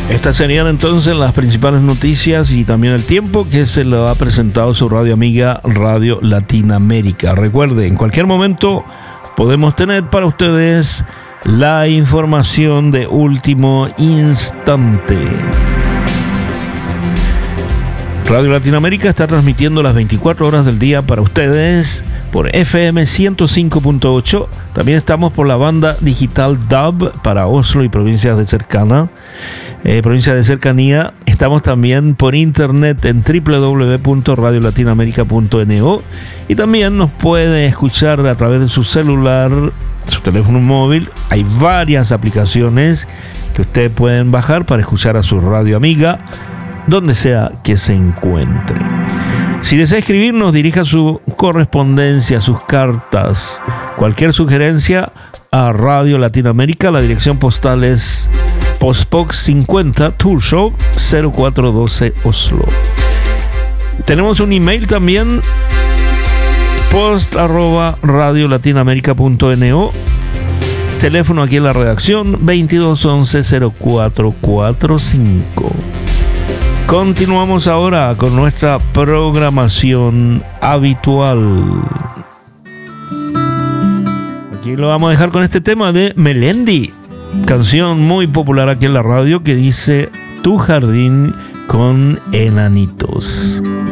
Estas serían entonces las principales noticias y también el tiempo que se lo ha presentado su radio amiga Radio Latinoamérica. Recuerde, en cualquier momento podemos tener para ustedes la información de último instante. Radio Latinoamérica está transmitiendo las 24 horas del día para ustedes por FM 105.8. También estamos por la banda digital DAB para Oslo y provincias de cercanía. Estamos también por internet en www.radiolatinoamerica.no y también nos puede escuchar a través de su celular, su teléfono móvil. Hay varias aplicaciones que ustedes pueden bajar para escuchar a su radio amiga donde sea que se encuentre. Si desea escribirnos, dirija su correspondencia, sus cartas, cualquier sugerencia a Radio Latinoamérica. La dirección postal es Postbox 50 Torshow 0412 Oslo. Tenemos un email también, post@radiolatinoamerica.no. Teléfono aquí en la redacción 2211-0445. Continuamos ahora con nuestra programación habitual. Aquí lo vamos a dejar con este tema de Melendi, canción muy popular aquí en la radio que dice Tu jardín con enanitos.